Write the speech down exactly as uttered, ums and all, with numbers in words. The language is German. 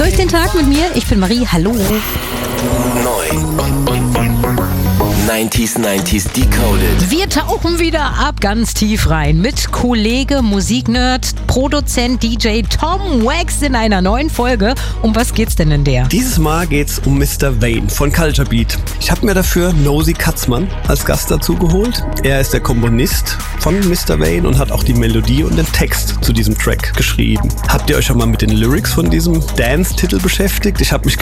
Durch den Tag mit mir, ich bin Marie, hallo. Neu. neunziger neunziger Decoded. Wir tauchen wieder ab ganz tief rein mit Kollege, Musiknerd, Produzent, D J Tom Wax in einer neuen Folge. Um was geht's denn in der? Dieses Mal geht's um Mister Vane von Culture Beat. Ich habe mir dafür Nosy Katzmann als Gast dazu geholt. Er ist der Komponist von Mister Vane und hat auch die Melodie und den Text zu diesem Track geschrieben. Habt ihr euch schon mal mit den Lyrics von diesem Dance-Titel beschäftigt? Ich habe mich